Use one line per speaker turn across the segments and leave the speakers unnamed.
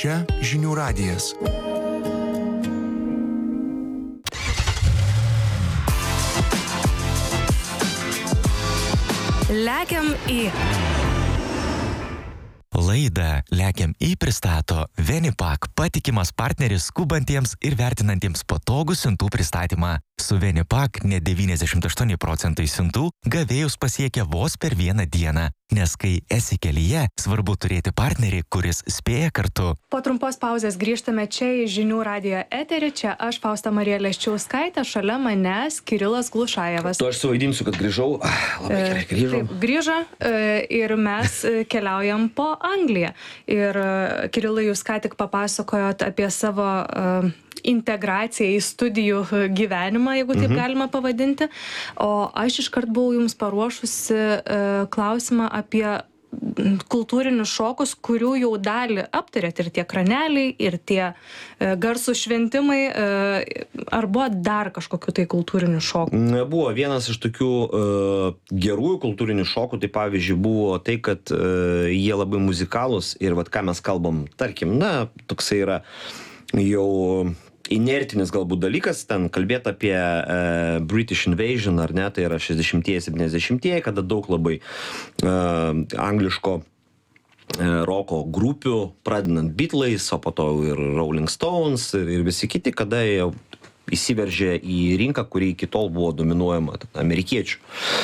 Čia žinių radijas.
Lekiam į.
Laidą Lekiam į pristato Venipak, patikimas partneris skubantiems ir vertinantiems patogų siuntų pristatymą. Su Venipak net 98% siuntų gavėjus pasiekia vos per vieną dieną, nes kai esi kelyje, svarbu turėti partnerį, kuris spėja kartu.
Po trumpos pauzės grįžtame čia į žinių radijo eterį. Čia aš, Fausta Marija Leščiauskaitė, šalia manęs Kirilas Glušajevas.
Tu aš suvaidinsiu, kad grįžau. Labai gerai, grįžau.
Taip, grįžo ir mes keliaujam po Angliją. Ir Kirilai, jūs ką tik papasakojot apie savo integraciją į studijų gyvenimą, jeigu taip galima pavadinti. O aš iškart buvau jums paruošusi klausimą apie kultūrinius šokus, kurių jau dalį aptarėt, ir tie kraneliai, ir tie garsų šventimai. Ar buvo dar kažkokių tai kultūrinių šokų?
Buvo vienas iš tokių gerųjų kultūrinių šokų, tai pavyzdžiui buvo tai, kad jie labai muzikalūs ir vat ką mes kalbam, tarkim, toksai yra jau inertinis galbūt dalykas, ten kalbėti apie British Invasion, ar ne, tai yra 60-70-ieji, kada daug labai angliško roko grupių, pradedant Beatles, o po to ir Rolling Stones ir visi kiti, kada jie įsiveržė į rinką, kuri iki tol buvo dominuojama amerikiečių.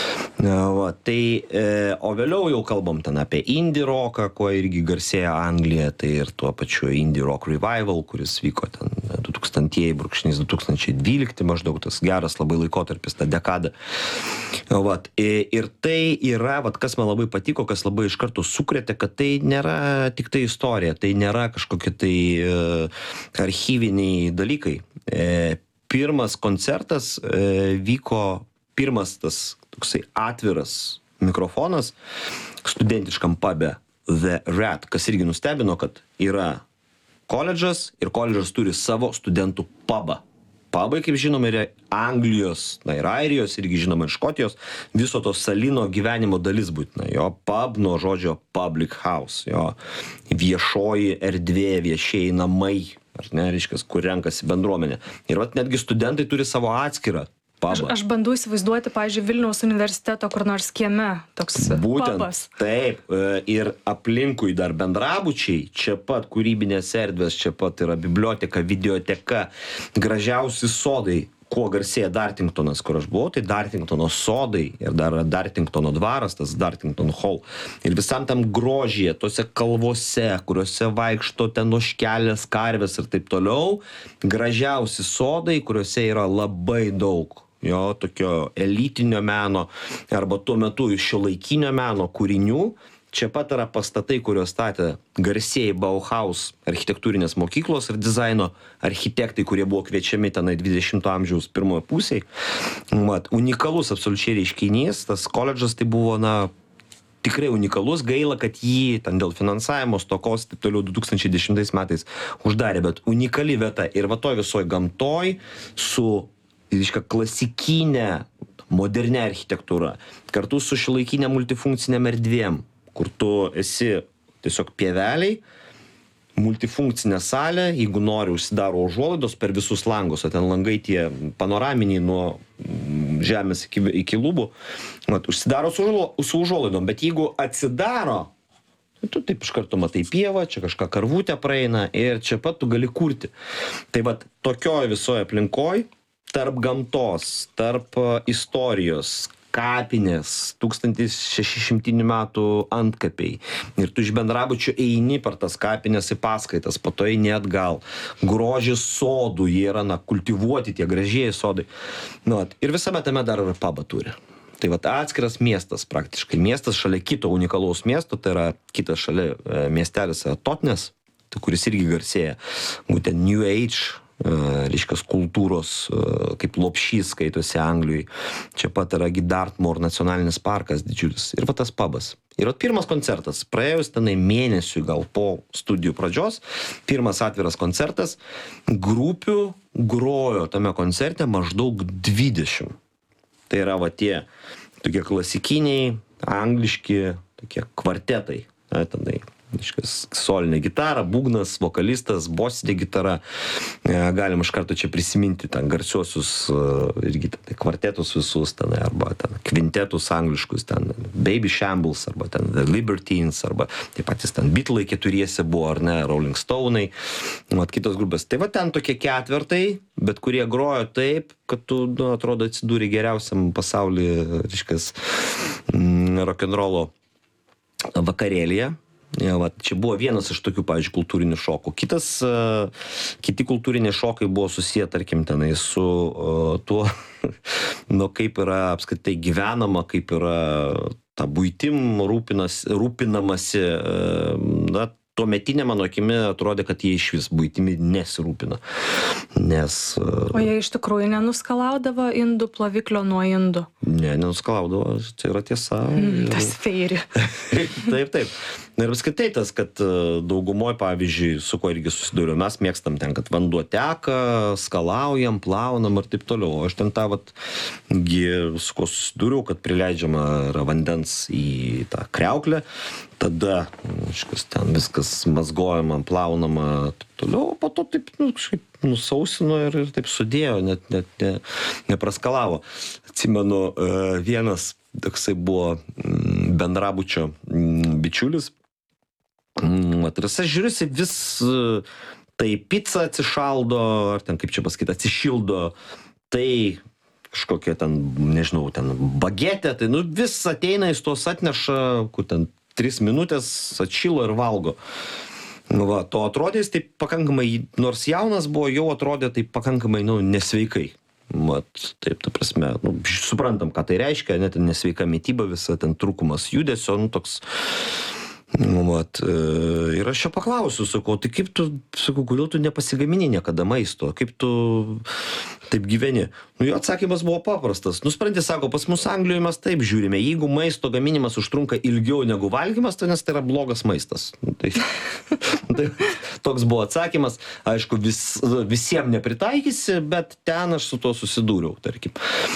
O vėliau jau kalbam ten apie indie rocką, kuo irgi garsėja Anglija, tai ir tuo pačiu indie rock revival, kuris vyko ten 2000-2012 maždaug, tas geras labai laikotarpis, ta dekada. Ir tai yra, kas man labai patiko, kas labai iš karto sukrėtė, kad tai nėra tik tai istorija, tai nėra kažkokie tai archyviniai dalykai. Pirmas koncertas vyko, pirmas tas toksai atviras mikrofonas studentiškam pube The Rat, kas irgi nustebino, kad yra koledžas ir koledžas turi savo studentų pubą. Pubai, kaip žinoma, yra Anglijos, ir Airijos, irgi žinoma, ir Škotijos, viso to salino gyvenimo dalis būtina. Jo pub nuo žodžio public house, jo viešoji erdvė, viešieji namai, ar ne, reiškia, kur renkasi bendruomenė. Ir netgi studentai turi savo atskirą pubą.
Aš bandau įsivaizduoti, pavyzdžiui, Vilniaus universiteto kur nors kieme toks pubas.
Taip, ir aplinkui dar bendrabučiai, čia pat kūrybinės erdvės, čia pat yra biblioteka, videoteka, gražiausi sodai. Kuo garsėja Dartingtonas, kur aš buvau, tai Dartingtono sodai ir dar Dartingtono dvaras, tas Dartington Hall. Ir visam tam grožyje, tose kalvose, kuriuose vaikšto ten ožkelės, karvės ir taip toliau, gražiausi sodai, kuriuose yra labai daug jo tokio elitinio meno arba tuo metu šiuolaikinio meno kūrinių. Čia pat yra pastatai, kuriuos statė garsieji Bauhaus architektūrinės mokyklos ir dizaino architektai, kurie buvo kviečiami tenai 20 amžiaus pirmoje pusėje. Unikalus absoliučiai reiškinys, tas koledžas tai buvo, tikrai unikalus, gaila, kad jį ten dėl finansavimo stokos taip toliau 2010 metais uždarė, bet unikali vieta ir va toj visoj gamtoj su klasikinė, modernia architektūra, kartu su šiuolaikinė multifunkcinėm erdvėm, kur tu esi tiesiog pieveliai, multifunkcinė salė, jeigu nori užsidaro užuolaidos per visus langus, o ten langai tie panoraminiai nuo žemės iki lubų, užsidaro su užuolaidom, bet jeigu atsidaro, tu taip iš karto matai pievą, čia kažką karvutę praeina ir čia pat tu gali kurti. Tai tokioj visoje aplinkoj, tarp gamtos, tarp istorijos, kapinės, 1600 metų antkapiai. Ir tu iš bendrabučių eini per tas kapinės į paskaitas, po to eini atgal. Grožis sodų, jie yra kultivuoti, tie gražieji sodai. Ir visame tame dar ir pubą turi. Tai atskiras miestas praktiškai. Miestas šalia kito unikalaus miesto, tai yra kitas šalia miestelis Totnes, kuris irgi garsėja. Būtent New Age, reiškias kultūros, kaip lopšys skaitosi Anglijai. Čia pat yra Dartmoor nacionalinis parkas didžiulis. Ir tas pubas. Ir pirmas koncertas, praėjus tenai mėnesiui gal po studijų pradžios, pirmas atviras koncertas, grupių grojo tame koncerte maždaug 20. Tai yra tie tokie klasikiniai, angliški, tokie kvartetai. Tenai solinė gitara, būgnas, vokalistas, bosinė gitara. Galim iš karto čia prisiminti ten garsiuosius irgi kvartetus visus, ten, arba ten kvintetus angliškus, ten Baby Shambles, arba ten The Libertines, arba taip patys ten Beatlai keturiese buvo, ar ne, Rolling Stone'ai, kitos grupės. Tai va ten tokie ketvertai, bet kurie grojo taip, kad tu, atrodo, atsidūrė geriausiam pasaulyje, rock'n'rollo vakarėlyje. Ja, va, čia buvo vienas iš tokių, pavyzdžiui, kultūrinių šokų. Kiti kultūriniai šokai buvo susiję, tarkim, tenai su tuo, kaip yra apskritai gyvenama, kaip yra ta buitim rūpinamasi, tuometinė mano akimi atrodė, kad jie iš vis buitimi nesirūpina.
O jie iš tikrųjų nenuskalaudavo indų ploviklio nuo indų?
Ne, nenuskalaudavo, tai yra tiesa.
Tas feiri.
Taip. Ir apskritai tas, kad daugumoje, pavyzdžiui, su kuo irgi susidūriu, mes mėgstam ten, kad vanduo teka, skalaujam, plaunam ir taip toliau. Aš ten tą, su kuo susidūriu, kad prileidžiama yra vandens į tą kriauklę, tada ten viskas mazgojama, plaunama, taip toliau, po to taip kažkaip nusausino ir taip sudėjo, net nepraskalavo. Atsimenu, vienas toksai buvo bendrabučio bičiulis, ir jis žiūrisi vis tai pica atsišaldo, ar ten, kaip čia pasakyti, atsišildo, tai kažkokia ten, nežinau, ten bagetė, tai vis ateina, jis tos atneša, kur ten 3 minutės atšilo ir valgo. Va, to atrodė jis taip pakankamai, nors jaunas buvo, jau atrodė taip pakankamai, nesveikai. Mat, taip, ta prasme, suprantam, ką tai reiškia, net nesveika mityba, visa ten trūkumas judesio, toks. Ir aš čia paklausiu, sakau, tai kaip tu, sakau, kodėl tu nepasigamini niekada maisto, kaip tu taip gyveni? Jo atsakymas buvo paprastas. Supranti, sako, pas mus Anglijoje mes taip žiūrime, jeigu maisto gaminimas užtrunka ilgiau negu valgymas, tai nes tai yra blogas maistas. Tai toks buvo atsakymas. Aišku, visiems nepritaikysi, bet ten aš su to susidūriau, tarkim.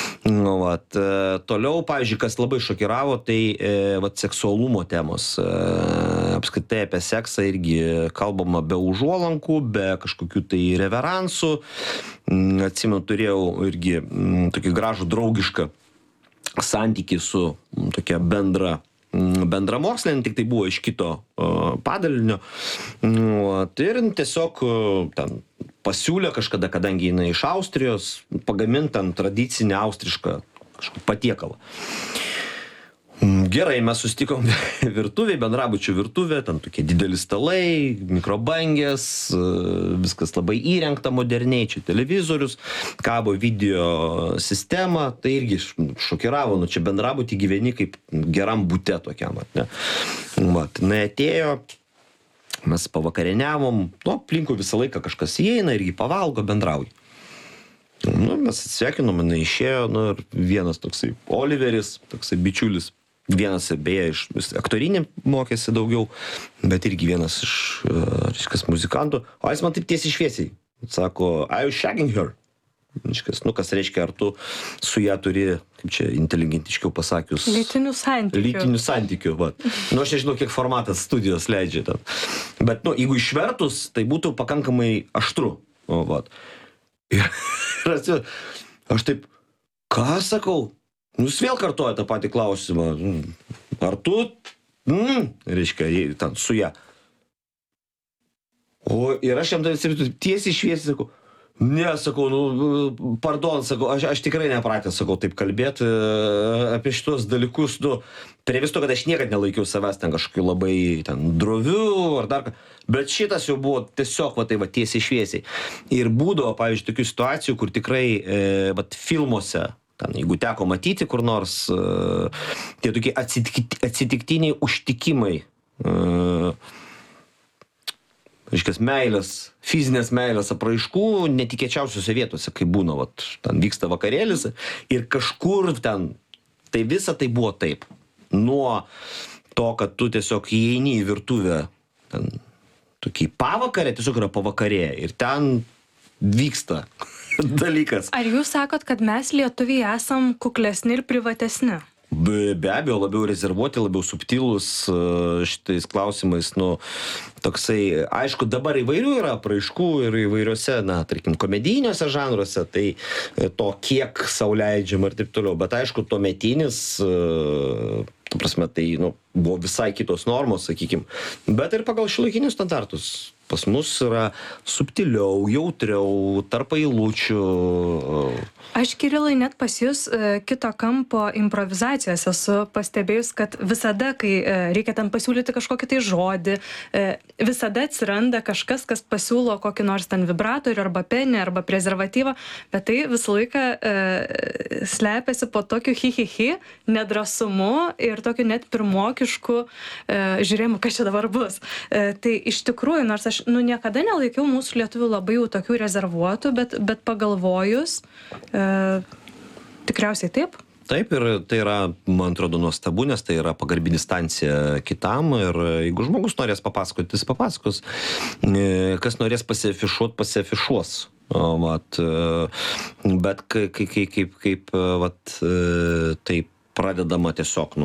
Toliau, pavyzdžiui, kas labai šokiravo, tai seksualumo temos. Apskritai apie seksą irgi kalbama be užuolankų, be kažkokių tai reveransų. Atsimenu, turėjau irgi tokį gražų draugišką santykį su tokia bendra mokslinė, tik tai buvo iš kito padalinio. Ir tiesiog ten pasiūlė kažkada, kadangi jinai iš Austrijos, pagaminti ten tradicinį austrišką patiekalą. Gerai, mes susitikom virtuvėje, bendrabučių virtuvė, ten tokie dideli stalai, mikrobangės, viskas labai įrengta moderniai, čia televizorius, kabo video sistema, tai irgi šokiravo, čia bendrabutį gyveni kaip geram bute tokiam, ne? Jinai atėjo, mes pavakarieniavom, aplinkui visą laiką kažkas įeina irgi pavalgo, bendrauja. Mes atsveikinom, jinai išėjo, ir vienas toksai Oliveris, toksai bičiulis, vienas beje iš aktorinį mokėsi daugiau, bet irgi vienas iš muzikantų, o jis man taip tiesiai šviesiai sako, are you shagging her? Kas reiškia, ar tu su ją turi, kaip čia inteligentiškiau pasakius,
lytinių
santykių. Aš nežinau, kiek formatas studijos leidžia ten. Bet, jeigu išvertus, tai būtų pakankamai aštru. Ir aš taip, ką sakau? Jūs vėl kartuoja tą patį klausimą. Ar tu, reiškia, ten su ją. Ir aš jam tiesiai šviesiai sakau, ne, sakau, pardon, sakau, aš tikrai nepratęs, sakau, taip kalbėti apie šitos dalykus, prie viso, kad aš niekad nelaikiau savęs ten kažkokiu labai ten droviu ar dar ką, bet šitas jau buvo tiesiog tiesiai šviesiai. Ir būdavo, pavyzdžiui, tokių situacijų, kur tikrai filmuose, jeigu teko matyti kur nors, tie tokie atsitiktiniai užtikimai, meilės, fizinės meilės apraiškų netikėčiausiuose vietose, kai būna, ten vyksta vakarėlis ir kažkur ten, tai visa tai buvo taip. Nuo to, kad tu tiesiog įeini į virtuvę, ten tokį pavakarę, tiesiog yra pavakarė ir ten vyksta dalykas.
Ar jūs sakot, kad mes lietuviai esam kuklesni ir privatesni?
Be abejo, labiau rezervuoti, labiau subtilūs šitais klausimais, toksai, aišku, dabar įvairių yra apraiškų ir įvairiuose, tarkim, komedijiniuose žanruose, tai to kiek sau leidžiama ir taip toliau, bet aišku, tuometinis, ta prasme, tai, buvo visai kitos normos, sakykim, bet ir pagal šiuolaikinius standartus. Pas mus yra subtiliau, jautriau, tarp eilučių.
Aš, Kirilai, net pas jūs kito kampo improvizacijos esu pastebėjus, kad visada, kai reikia ten pasiūlyti kažkokį tai žodį, visada atsiranda kažkas, kas pasiūlo kokį nors ten vibratorių arba penį arba prezervatyvą, bet tai visą laiką slepiasi po tokiu hi, nedrasumu ir tokiu net pirmokišku žiūrėjimu, kas čia dabar bus. Tai iš tikrųjų, nors aš niekada nelaikiau mūsų lietuvių labai jau tokių rezervuotų, bet pagalvojus, tikriausiai taip.
Taip, ir tai yra, man atrodo, nuostabu, nes tai yra pagarbi distancija kitam ir jeigu žmogus norės papasakoti, jis papasakos. Kas norės pasiafišuos. Bet kaip tai pradedama tiesiog,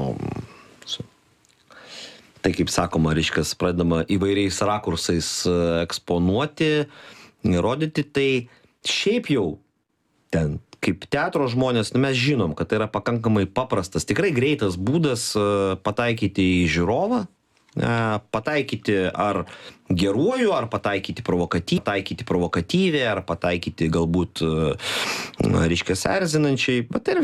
tai kaip sakoma, reiškias, pradedama įvairiais rakursais eksponuoti, rodyti, tai šiaip jau ten, kaip teatro žmonės, mes žinom, kad tai yra pakankamai paprastas, tikrai greitas būdas pataikyti į žiūrovą, pataikyti ar geruoju, ar pataikyti provokatyviai, ar pataikyti galbūt, reiškia, erzinančiai, bet tai yra